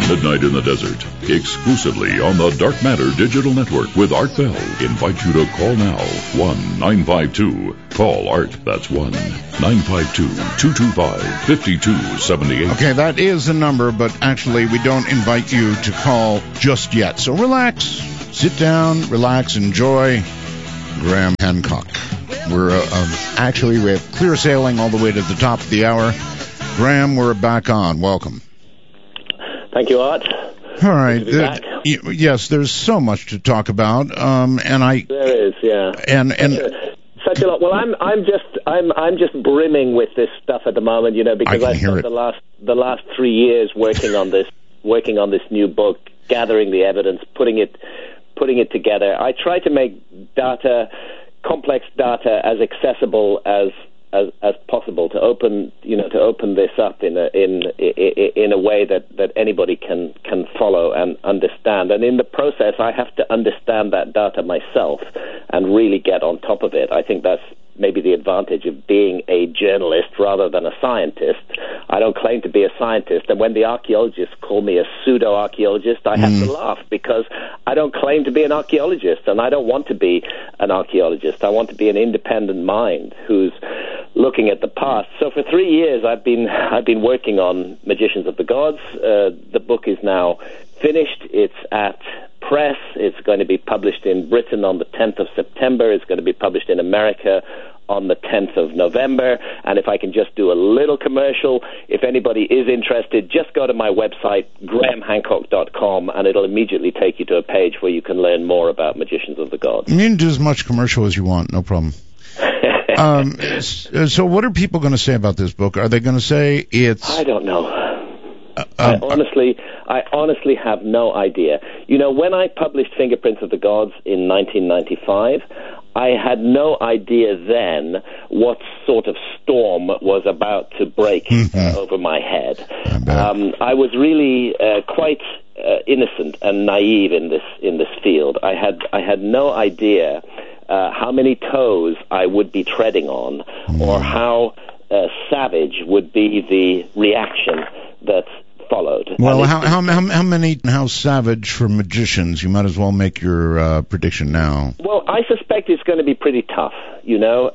Midnight in the Desert, exclusively on the Dark Matter Digital Network with Art Bell. Invite you to call now, 1-952-CALL-ART. That's 1-952-225-5278. Okay, that is the number, but actually we don't invite you to call just yet. So relax, sit down, relax, enjoy Graham Hancock. We're we have clear sailing all the way to the top of the hour. Graham, we're back on. Welcome. Thank you, Art. All right. Yes, there's so much to talk about, there is, yeah, and such a lot. Well, I'm just brimming with this stuff at the moment, because I spent the last 3 years working on this new book, gathering the evidence, putting it together. I try to make complex data, as accessible as possible, to open this up in a way that anybody can follow and understand. And in the process, I have to understand that data myself and really get on top of it. I think that's maybe the advantage of being a journalist rather than a scientist. I don't claim to be a scientist, and when the archaeologists call me a pseudo-archaeologist, I have to laugh, because I don't claim to be an archaeologist, and I don't want to be an archaeologist. I want to be an independent mind who's looking at the past. So for 3 years, I've been working on Magicians of the Gods. The book is now finished. It's at press. It's going to be published in Britain on the 10th of September. It's going to be published in America on the 10th of November. And if I can just do a little commercial, if anybody is interested, just go to my website, grahamhancock.com, and it'll immediately take you to a page where you can learn more about Magicians of the Gods. You can do as much commercial as you want, no problem. So what are people going to say about this book? Are they going to say it's... I don't know. I honestly have no idea. When I published Fingerprints of the Gods in 1995, I had no idea then what sort of storm was about to break over my head. I was really quite innocent and naive in this field. I had no idea how many toes I would be treading on, or how savage would be the reaction that followed. Well, how savage for magicians? You might as well make your prediction now. Well, I suspect it's going to be pretty tough, so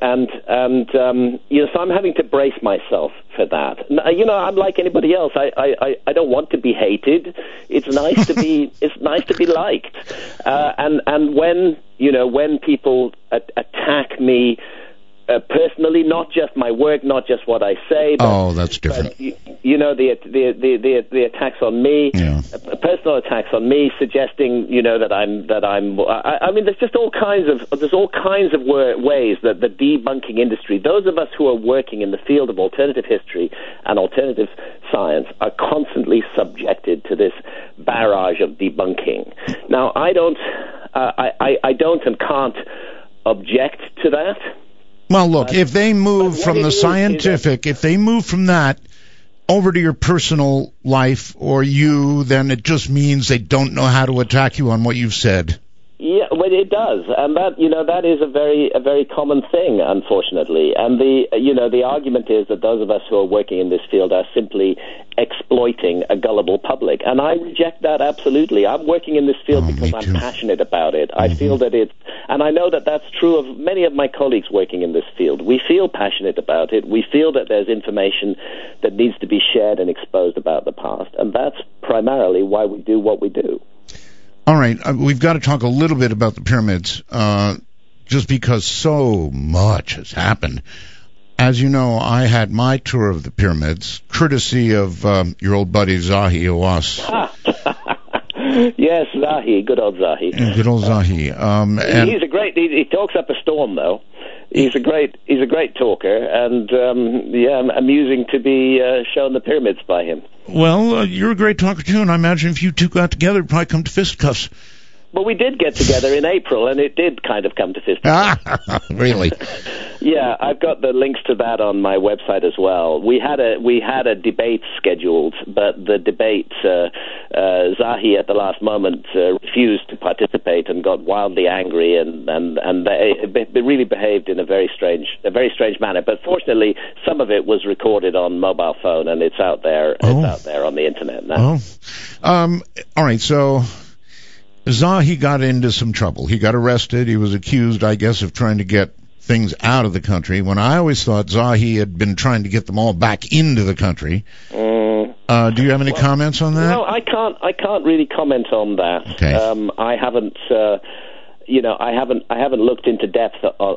I'm having to brace myself for that. I'm like anybody else. I don't want to be hated. It's nice to be liked. And when people attack me personally, not just my work, not just what I say. But, that's different. But, the attacks on me, personal attacks on me, suggesting that I'm. I mean, there's just all kinds of ways that the debunking industry, those of us who are working in the field of alternative history and alternative science, are constantly subjected to this barrage of debunking. Now, I don't and can't object to that. Well, look, if they move from the scientific, if they move from that over to your personal life or you, then it just means they don't know how to attack you on what you've said. Yeah, well, it does, and that is a very common thing, unfortunately. And the argument is that those of us who are working in this field are simply exploiting a gullible public, and I reject that absolutely. I'm working in this field because I'm passionate about it. I feel that and I know that that's true of many of my colleagues working in this field. We feel passionate about it. We feel that there's information that needs to be shared and exposed about the past, and that's primarily why we do what we do. All right, we've got to talk a little bit about the pyramids, just because so much has happened. As you know, I had my tour of the pyramids, courtesy of your old buddy Zahi Hawass. Yes, Zahi, good old Zahi. Good old Zahi. He's a great. He talks up a storm, though. He's a great talker, and amusing to be shown the pyramids by him. Well, you're a great talker too, and I imagine if you two got together, it'd probably come to fisticuffs. Well, we did get together in April, and it did kind of come to fisticuffs. Really? Yeah, I've got the links to that on my website as well. We had a debate scheduled, but the debate Zahi at the last moment refused to participate and got wildly angry, and they really behaved in a very strange manner. But fortunately, some of it was recorded on mobile phone, and it's out there. It's out there on the internet now. All right, so Zahi got into some trouble. He got arrested. He was accused, I guess, of trying to get things out of the country, when I always thought Zahi had been trying to get them all back into the country. Do you have any comments on that? No, I can't really comment on that. Okay. I haven't looked into depth